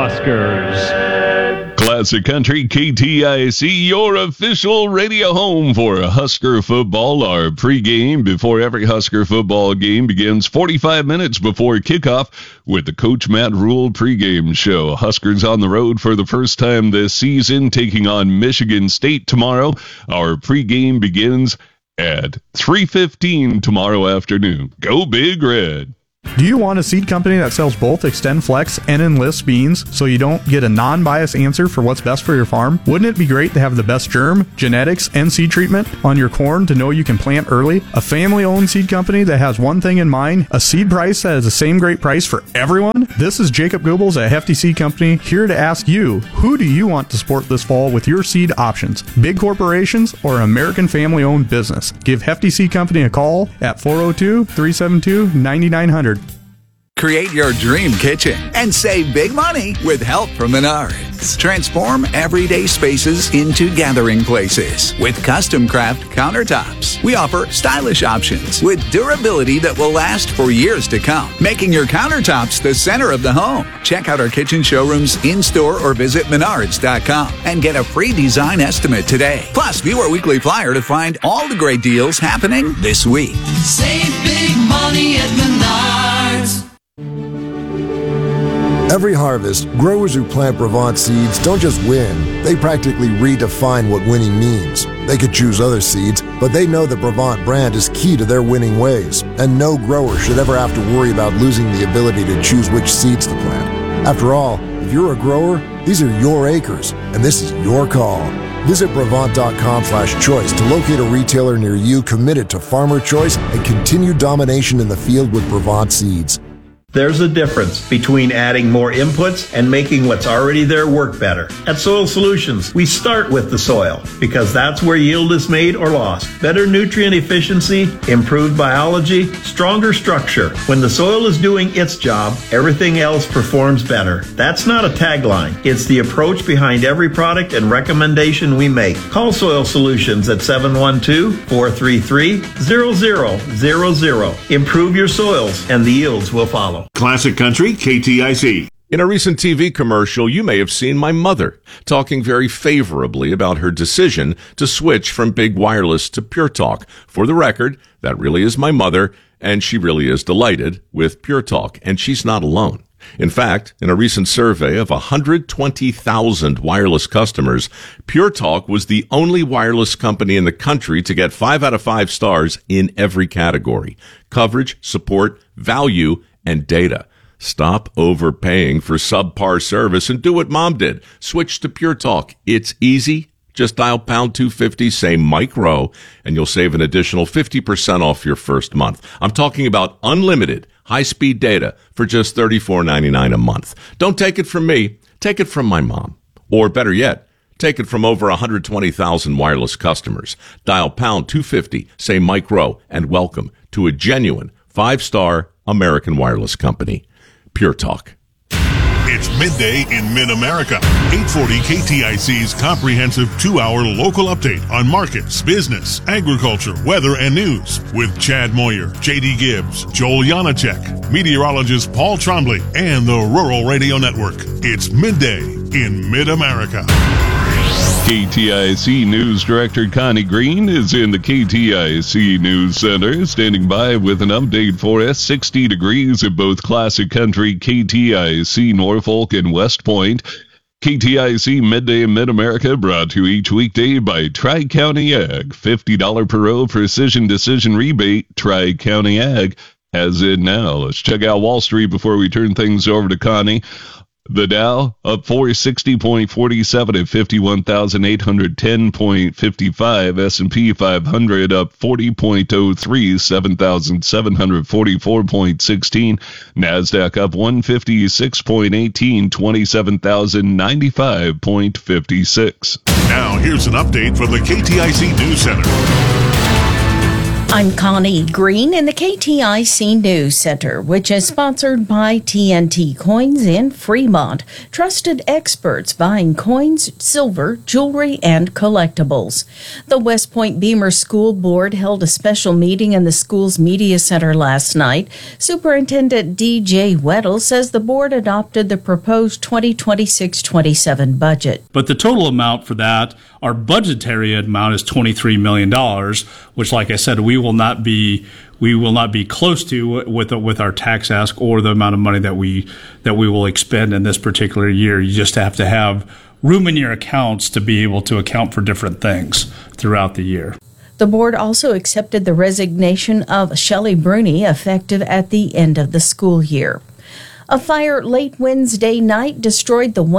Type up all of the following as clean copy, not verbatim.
Huskers. Classic Country KTIC, your official radio home for Husker football. Our pregame before every Husker football game begins 45 minutes before kickoff with the Coach Matt Rule pregame show. Huskers on the road for the first time this season, taking on Michigan State tomorrow. Our pregame begins at 3:15 tomorrow afternoon. Go Big Red! Do you want a seed company that sells both XtendFlex and Enlist beans so you don't get a non-biased answer for what's best for your farm? Wouldn't it be great to have the best germ, genetics, and seed treatment on your corn to know you can plant early? A family-owned seed company that has one thing in mind, a seed price that is the same great price for everyone? This is Jacob Goebbels at Hefty Seed Company, here to ask you, who do you want to support this fall with your seed options? Big corporations or American family-owned business? Give Hefty Seed Company a call at 402-372-9900. Create your dream kitchen and save big money with help from Menards. Transform everyday spaces into gathering places with custom craft countertops. We offer stylish options with durability that will last for years to come, making your countertops the center of the home. Check out our kitchen showrooms in-store or visit Menards.com and get a free design estimate today. Plus, view our weekly flyer to find all the great deals happening this week. Save big money at Menards. Every harvest, growers who plant Brevant seeds don't just win, they practically redefine what winning means. They could choose other seeds, but they know the Brevant brand is key to their winning ways, and no grower should ever have to worry about losing the ability to choose which seeds to plant. After all, if you're a grower, these are your acres, and this is your call. Visit Brevant.com/choice to locate a retailer near you committed to farmer choice and continued domination in the field with Brevant seeds. There's a difference between adding more inputs and making what's already there work better. At Soil Solutions, we start with the soil because that's where yield is made or lost. Better nutrient efficiency, improved biology, stronger structure. When the soil is doing its job, everything else performs better. That's not a tagline. It's the approach behind every product and recommendation we make. Call Soil Solutions at 712-433-0000. Improve your soils and the yields will follow. Classic Country KTIC. In a recent TV commercial, you may have seen my mother talking very favorably about her decision to switch from Big Wireless to Pure Talk. For the record, that really is my mother, and she really is delighted with Pure Talk, and she's not alone. In fact, in a recent survey of 120,000 wireless customers, Pure Talk was the only wireless company in the country to get 5 out of 5 stars in every category: coverage, support, value, and data. Stop overpaying for subpar service and do what Mom did. Switch to Pure Talk. It's easy. Just dial pound 250, say Mike Rowe, and you'll save an additional 50% off your first month. I'm talking about unlimited high-speed data for just $34.99 a month. Don't take it from me. Take it from my mom. Or better yet, take it from over 120,000 wireless customers. Dial pound 250, say Mike Rowe, and welcome to a genuine 5-star American wireless company. Pure Talk. It's midday in Mid-America. 840 KTIC's comprehensive 2-hour local update on markets, business, agriculture, weather, and news with Chad Moyer, J.D. Gibbs, Joel Janacek, meteorologist Paul Trombley, and the Rural Radio Network. It's midday in Mid-America. KTIC News Director Connie Green is in the KTIC News Center, standing by with an update for us. 60 degrees at both Classic Country, KTIC, Norfolk, and West Point. KTIC Midday in Mid-America brought to you each weekday by Tri-County Ag. $50 per row precision decision rebate. Tri-County Ag has it now. Let's check out Wall Street before we turn things over to Connie. The Dow up 460.47 at 51,810.55. S&P 500 up 40.03, 7,744.16. NASDAQ up 156.18, 27,095.56. Now here's an update from the KTIC News Center. I'm Connie Green in the KTIC News Center, which is sponsored by TNT Coins in Fremont. Trusted experts buying coins, silver, jewelry, and collectibles. The West Point Beamer School Board held a special meeting in the school's media center last night. Superintendent D.J. Weddle says the board adopted the proposed 2026-27 budget. But the total amount for that, our budgetary amount, is $23 million, which, like I said, we will not be close to with our tax ask or the amount of money that we will expend in this particular year. You just have to have room in your accounts to be able to account for different things throughout the year. The board also accepted the resignation of Shelley Bruni, effective at the end of the school year. A fire late Wednesday night destroyed the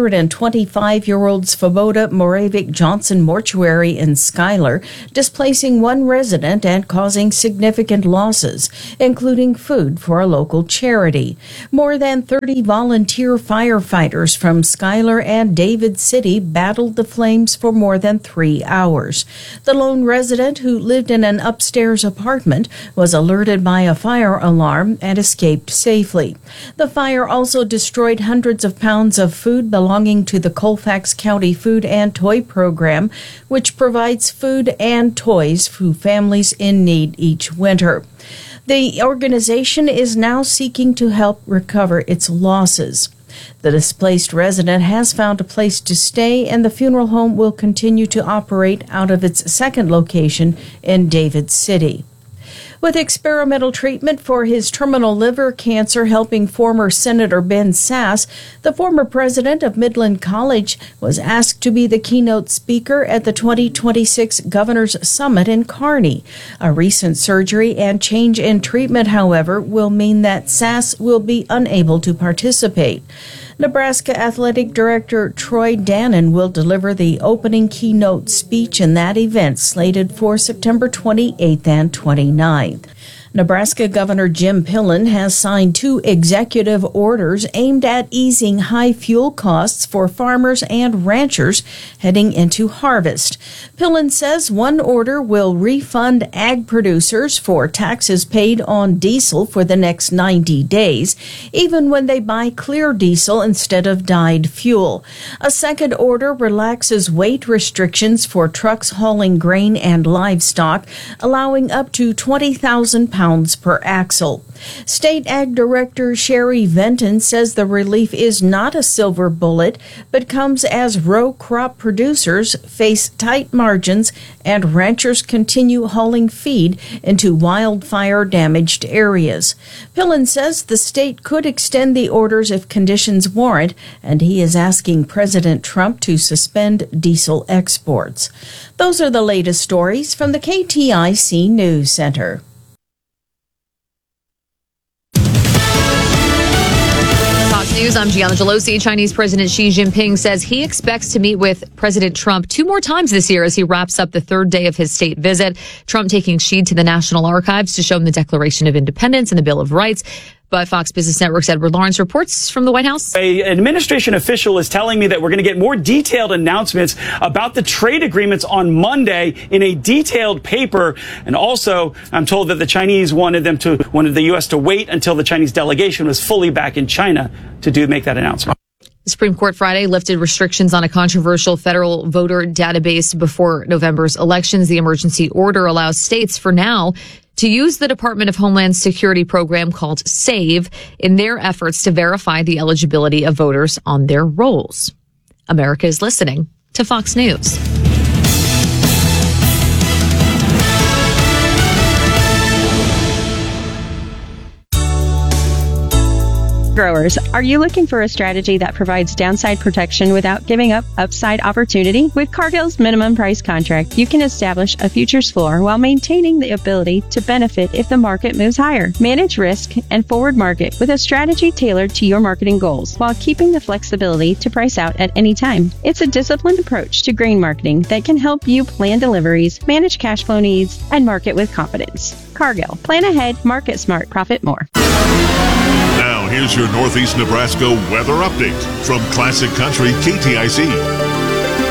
125-year-old Svoboda Moravec Johnson mortuary in Schuyler, displacing one resident and causing significant losses, including food for a local charity. More than 30 volunteer firefighters from Schuyler and David City battled the flames for more than 3 hours. The lone resident, who lived in an upstairs apartment, was alerted by a fire alarm and escaped safely. The fire also destroyed hundreds of pounds of food belonging to the Colfax County Food and Toy Program, which provides food and toys for families in need each winter. The organization is now seeking to help recover its losses. The displaced resident has found a place to stay, and the funeral home will continue to operate out of its second location in David City. With experimental treatment for his terminal liver cancer helping former Senator Ben Sasse, the former president of Midland College was asked to be the keynote speaker at the 2026 Governor's Summit in Kearney. A recent surgery and change in treatment, however, will mean that Sasse will be unable to participate. Nebraska Athletic Director Troy Dannon will deliver the opening keynote speech in that event, slated for September 28th and 29th. Nebraska Governor Jim Pillen has signed 2 executive orders aimed at easing high fuel costs for farmers and ranchers heading into harvest. Pillen says one order will refund ag producers for taxes paid on diesel for the next 90 days, even when they buy clear diesel instead of dyed fuel. A second order relaxes weight restrictions for trucks hauling grain and livestock, allowing up to 20,000 pounds per axle. State Ag Director Sherry Venton says the relief is not a silver bullet, but comes as row crop producers face tight margins and ranchers continue hauling feed into wildfire-damaged areas. Pillen says the state could extend the orders if conditions warrant, and he is asking President Trump to suspend diesel exports. Those are the latest stories from the KTIC News Center. News. I'm Gianna Gelosi. Chinese President Xi Jinping says he expects to meet with President Trump 2 more times this year as he wraps up the 3rd day of his state visit. Trump taking Xi to the National Archives to show him the Declaration of Independence and the Bill of Rights. But Fox Business Network's Edward Lawrence reports from the White House. An administration official is telling me that we're going to get more detailed announcements about the trade agreements on Monday in a detailed paper. And also, I'm told that the Chinese wanted the U.S. to wait until the Chinese delegation was fully back in China to make that announcement. The Supreme Court Friday lifted restrictions on a controversial federal voter database before November's elections. The emergency order allows states, for now, to use the Department of Homeland Security program called SAVE in their efforts to verify the eligibility of voters on their rolls. America is listening to Fox News. Growers, are you looking for a strategy that provides downside protection without giving up upside opportunity? With Cargill's minimum price contract, you can establish a futures floor while maintaining the ability to benefit if the market moves higher. Manage risk and forward market with a strategy tailored to your marketing goals while keeping the flexibility to price out at any time. It's a disciplined approach to grain marketing that can help you plan deliveries, manage cash flow needs, and market with confidence. Cargill. Plan ahead, market smart, profit more. Now, here's your Northeast Nebraska weather update from Classic Country KTIC.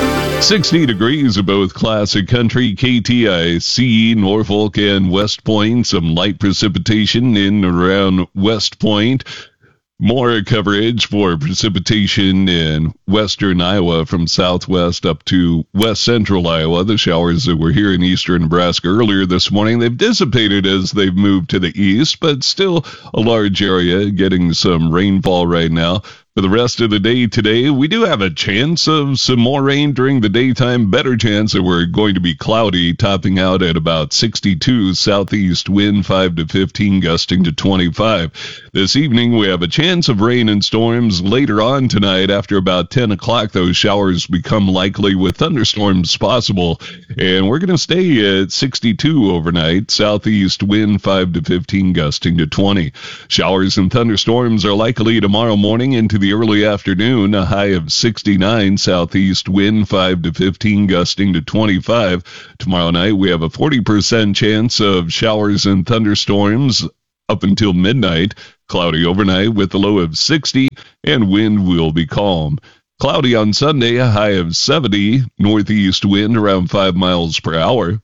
60 degrees at both classic country, KTIC, Norfolk, and West Point. Some light precipitation in and around West Point. More coverage for precipitation in western Iowa from southwest up to west central Iowa. The showers that were here in eastern Nebraska earlier this morning, they've dissipated as they've moved to the east, but still a large area getting some rainfall right now. For the rest of the day today, we do have a chance of some more rain during the daytime. Better chance that we're going to be cloudy, topping out at about 62, southeast wind 5 to 15, gusting to 25. This evening, we have a chance of rain and storms later on tonight. After about 10 o'clock, those showers become likely with thunderstorms possible. And we're going to stay at 62 overnight, southeast wind 5 to 15, gusting to 20. Showers and thunderstorms are likely tomorrow morning into the early afternoon, a high of 69, southeast wind 5 to 15, gusting to 25. Tomorrow night, we have a 40% chance of showers and thunderstorms up until midnight. Cloudy overnight with a low of 60, and wind will be calm. Cloudy on Sunday, a high of 70, northeast wind around 5 miles per hour.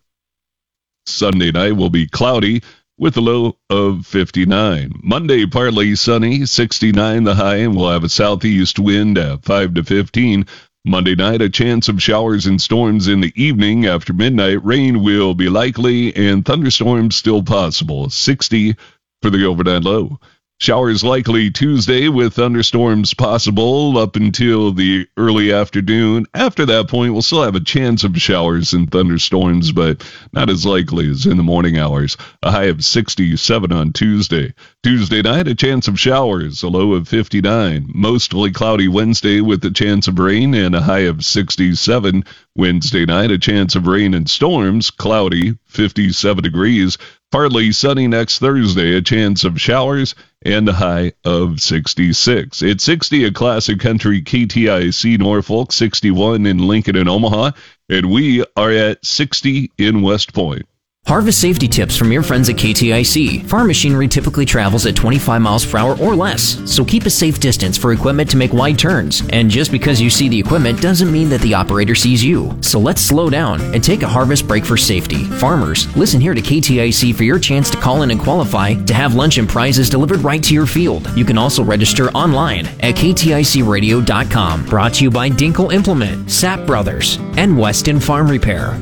Sunday night will be cloudy with a low of 59. Monday, partly sunny, 69 the high, and we'll have a southeast wind at 5 to 15. Monday night, a chance of showers and storms in the evening. After midnight, rain will be likely and thunderstorms still possible. 60 for the overnight low. Showers likely Tuesday with thunderstorms possible up until the early afternoon. After that point, we'll still have a chance of showers and thunderstorms, but not as likely as in the morning hours. A high of 67 on Tuesday. Tuesday night, a chance of showers, a low of 59. Mostly cloudy Wednesday with a chance of rain and a high of 67. Wednesday night, a chance of rain and storms, cloudy, 57 degrees. Partly sunny next Thursday, a chance of showers, and a high of 66. It's 60 at Classic Country KTIC Norfolk, 61 in Lincoln and Omaha, and we are at 60 in West Point. Harvest safety tips from your friends at KTIC. Farm machinery typically travels at 25 miles per hour or less, so keep a safe distance for equipment to make wide turns. And just because you see the equipment doesn't mean that the operator sees you. So let's slow down and take a harvest break for safety. Farmers, listen here to KTIC for your chance to call in and qualify to have lunch and prizes delivered right to your field. You can also register online at kticradio.com. Brought to you by Dinkle Implement, Sapp Brothers, and Weston Farm Repair.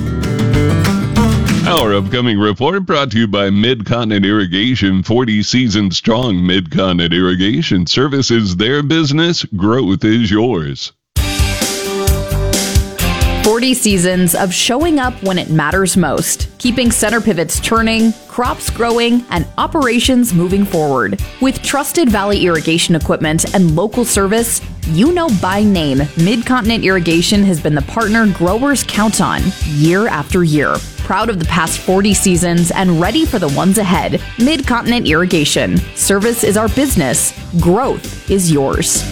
Our upcoming report brought to you by Mid-Continent Irrigation. 40 seasons strong. Mid-Continent Irrigation. Service is their business. Growth is yours. 40 seasons of showing up when it matters most, keeping center pivots turning, crops growing, and operations moving forward. With trusted Valley irrigation equipment and local service, you know by name, Mid-Continent Irrigation has been the partner growers count on year after year. Proud of the past 40 seasons and ready for the ones ahead. Mid-Continent Irrigation. Service is our business. Growth is yours.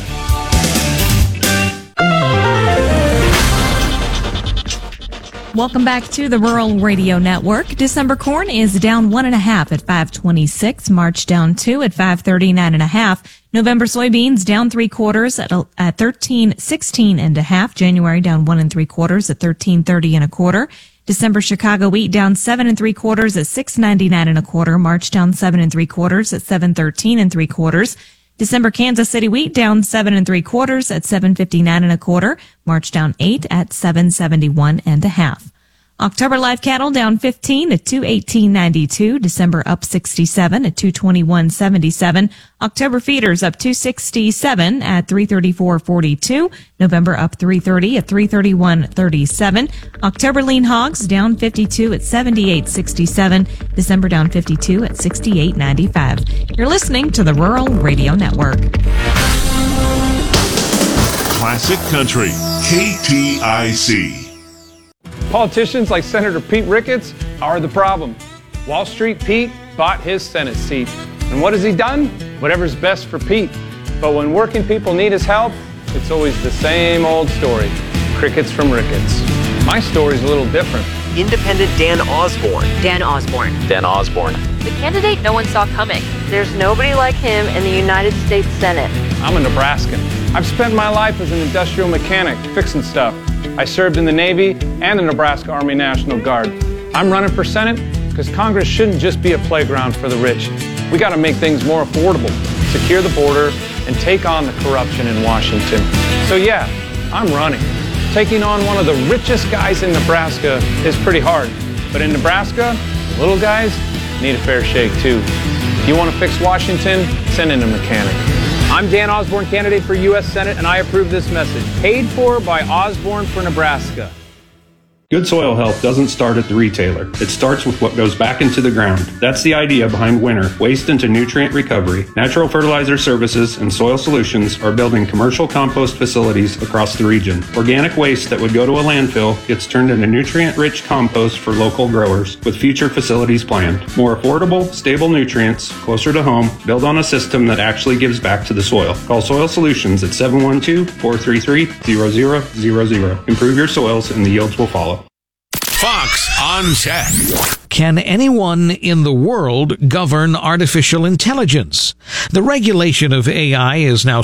Welcome back to the Rural Radio Network. December corn is down 1.5 at 5.26. March down 2 at 5.39.5. November soybeans down 3/4 at 13.16.5. January down 1 3/4 at 13.30.25. December Chicago wheat down 7 3/4 at 6.99.25. March down 7 3/4 at 7.13 3/4. December Kansas City wheat down 7 3/4 at 7.59 1/4. March down 8 at 7.71.5. October live cattle down 15 at 218.92. December up 67 at 221.77. October feeders up 267 at 334.42. November up 330 at 331.37. October lean hogs down 52 at 78.67. December down 52 at 68.95. You're listening to the Rural Radio Network. Classic Country, KTIC. Politicians like Senator Pete Ricketts are the problem. Wall Street Pete bought his Senate seat. And what has he done? Whatever's best for Pete. But when working people need his help, it's always the same old story. Crickets from Ricketts. My story's a little different. Independent Dan Osborne. Dan Osborne. Dan Osborne. The candidate no one saw coming. There's nobody like him in the United States Senate. I'm a Nebraskan. I've spent my life as an industrial mechanic, fixing stuff. I served in the Navy and the Nebraska Army National Guard. I'm running for Senate because Congress shouldn't just be a playground for the rich. We got to make things more affordable, secure the border, and take on the corruption in Washington. So yeah, I'm running. Taking on one of the richest guys in Nebraska is pretty hard. But in Nebraska, the little guys need a fair shake too. If you want to fix Washington, send in a mechanic. I'm Dan Osborne, candidate for U.S. Senate, and I approve this message. Paid for by Osborne for Nebraska. Good soil health doesn't start at the retailer. It starts with what goes back into the ground. That's the idea behind Winter, Waste into Nutrient Recovery. Natural Fertilizer Services and Soil Solutions are building commercial compost facilities across the region. Organic waste that would go to a landfill gets turned into nutrient-rich compost for local growers, with future facilities planned. More affordable, stable nutrients, closer to home, build on a system that actually gives back to the soil. Call Soil Solutions at 712-433-0000. Improve your soils and the yields will follow. Fox on Tech. Can anyone in the world govern artificial intelligence? The regulation of AI is now